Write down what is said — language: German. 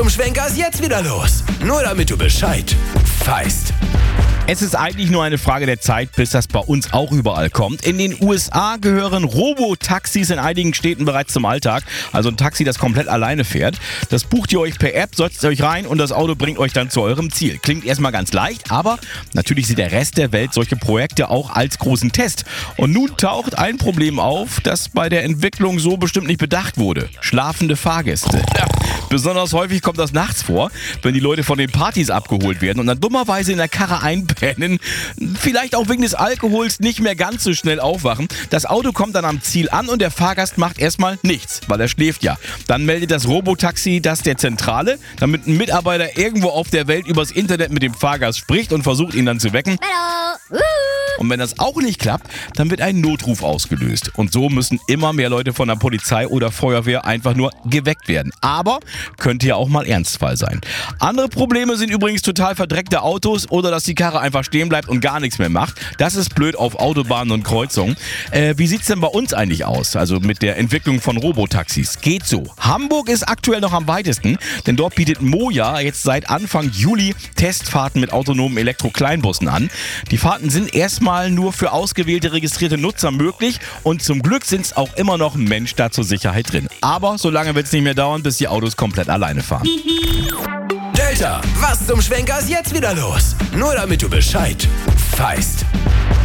Schwenker ist jetzt wieder los. Nur damit du Bescheid weißt. Es ist eigentlich nur eine Frage der Zeit, bis das bei uns auch überall kommt. In den USA gehören Robotaxis in einigen Städten bereits zum Alltag. Also ein Taxi, das komplett alleine fährt. Das bucht ihr euch per App, setzt euch rein und das Auto bringt euch dann zu eurem Ziel. Klingt erstmal ganz leicht, aber natürlich sieht der Rest der Welt solche Projekte auch als großen Test. Und nun taucht ein Problem auf, das bei der Entwicklung so bestimmt nicht bedacht wurde. Schlafende Fahrgäste. Ja, besonders häufig kommt das nachts vor, wenn die Leute von den Partys abgeholt werden und dann dummerweise in der Karre einpennen, vielleicht auch wegen des Alkohols nicht mehr ganz so schnell aufwachen. Das Auto kommt dann am Ziel an und der Fahrgast macht erstmal nichts, weil er schläft ja. Dann meldet das Robotaxi das der Zentrale, damit ein Mitarbeiter irgendwo auf der Welt übers Internet mit dem Fahrgast spricht und versucht ihn dann zu wecken. Und wenn das auch nicht klappt, dann wird ein Notruf ausgelöst. Und so müssen immer mehr Leute von der Polizei oder Feuerwehr einfach nur geweckt werden. Aber könnte ja auch mal Ernstfall sein. Andere Probleme sind übrigens total verdreckte Autos oder dass die Karre einfach stehen bleibt und gar nichts mehr macht. Das ist blöd auf Autobahnen und Kreuzungen. Wie sieht's denn bei uns eigentlich aus? Also mit der Entwicklung von Robotaxis. Geht so. Hamburg ist aktuell noch am weitesten, denn dort bietet Moja jetzt seit Anfang Juli Testfahrten mit autonomen Elektro-Kleinbussen an. Die Fahrten sind erstmal nur für ausgewählte registrierte Nutzer möglich und zum Glück sind es auch immer noch ein Mensch da zur Sicherheit drin. Aber so lange wird es nicht mehr dauern, bis die Autos komplett alleine fahren. Delta, was zum Schwenker ist jetzt wieder los? Nur damit du Bescheid weißt.